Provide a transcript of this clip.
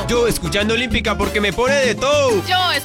Yo escuchando Olímpica porque me pone de todo. Yo